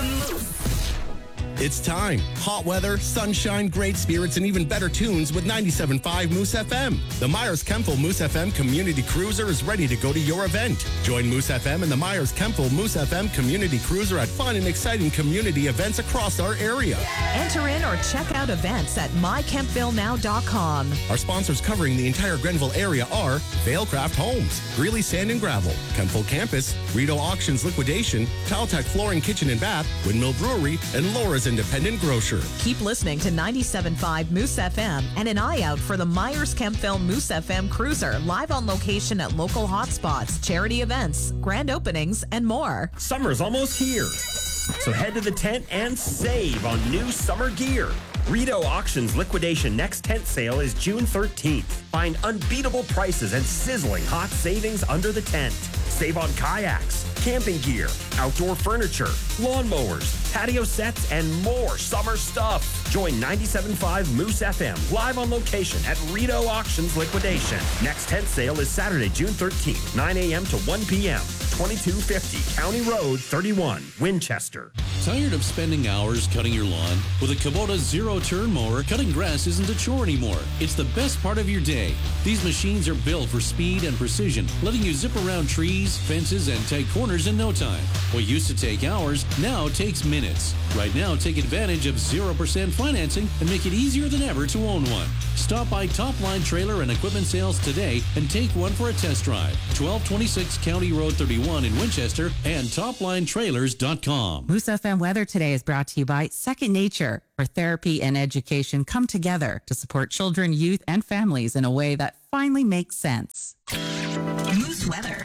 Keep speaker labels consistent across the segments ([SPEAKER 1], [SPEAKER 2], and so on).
[SPEAKER 1] It's time. Hot weather, sunshine, great spirits, and even better tunes with 97.5 Moose FM. The Myers-Kempfel Moose FM Community Cruiser is ready to go to your event. Join Moose FM and the Myers-Kempfel Moose FM Community Cruiser at fun and exciting community events across our area.
[SPEAKER 2] Enter in or check out events at mykempvillenow.com.
[SPEAKER 1] Our sponsors covering the entire Grenville area are Vailcraft Homes, Greeley Sand and Gravel, Kempfel Campus, Rito Auctions Liquidation, Taltech Flooring Kitchen and Bath, Windmill Brewery, and Laura's Independent Grocer.
[SPEAKER 2] Keep listening to 97.5 Moose FM and an eye out for the Myers-Kempfel Moose FM Cruiser live on location at local hotspots, charity events, grand openings, and more.
[SPEAKER 3] Summer's almost here, so head to the tent and save on new summer gear. Rito Auctions Liquidation Next Tent Sale is June 13th. Find unbeatable prices and sizzling hot savings under the tent. Save on kayaks, camping gear, outdoor furniture, lawnmowers, patio sets, and more summer stuff. Join 97.5 Moose FM live on location at Rito Auctions Liquidation. Next tent sale is Saturday, June 13th, 9 a.m. to 1 p.m. 2250 County Road 31, Winchester.
[SPEAKER 4] Tired of spending hours cutting your lawn? With a Kubota zero-turn mower, cutting grass isn't a chore anymore. It's the best part of your day. These machines are built for speed and precision, letting you zip around trees, fences, and tight corners in no time. What used to take hours now takes minutes. Right now, take advantage of 0% financing and make it easier than ever to own one. Stop by Top Line Trailer and Equipment Sales today and take one for a test drive. 1226 County Road 31 in Winchester and toplinetrailers.com.
[SPEAKER 5] Moose FM weather today is brought to you by Second Nature, where therapy and education come together to support children, youth, and families in a way that finally makes sense.
[SPEAKER 2] Moose weather.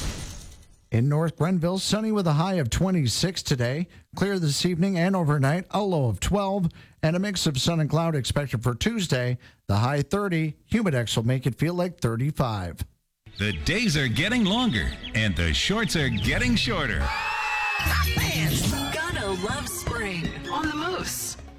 [SPEAKER 6] In North Grenville, sunny with a high of 26 today. Clear this evening and overnight, a low of 12. And a mix of sun and cloud expected for Tuesday. The high 30. Humidex will make it feel like 35.
[SPEAKER 7] The days are getting longer, and the shorts are getting shorter.
[SPEAKER 8] Fans gonna love spring on the Moose.